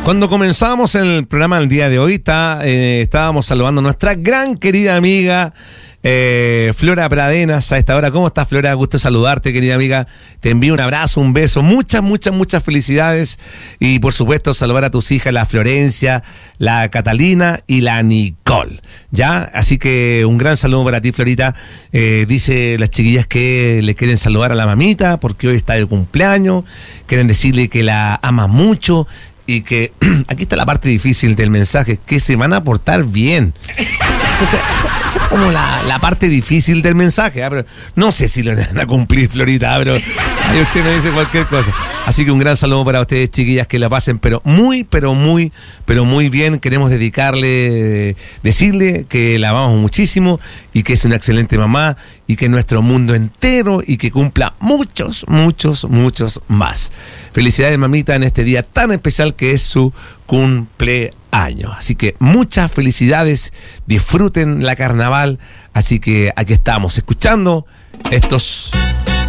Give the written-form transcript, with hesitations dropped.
Cuando comenzamos el programa del día de hoy, estábamos saludando a nuestra gran querida amiga Flora Pradenas a esta hora. ¿Cómo estás, Flora? Gusto saludarte, querida amiga. Te envío un abrazo, un beso, muchas felicidades. Y por supuesto saludar a tus hijas, la Florencia, la Catalina y la Nicole. ¿Ya? Así que un gran saludo para ti, Florita. Dice las chiquillas que le quieren saludar a la mamita porque hoy está de cumpleaños. Quieren decirle que la ama mucho y que aquí está la parte difícil del mensaje, que se van a portar bien. Entonces, esa es como la parte difícil del mensaje, pero no sé si lo van a cumplir, Florita, pero ahí usted me dice cualquier cosa. Así que un gran saludo para ustedes, chiquillas, que la pasen pero muy bien. Queremos decirle que la amamos muchísimo y que es una excelente mamá y que nuestro mundo entero y que cumpla muchos más. Felicidades, mamita, en este día tan especial que es su cumpleaños. Así que muchas felicidades, disfruten la carnaval. Así que aquí estamos escuchando estos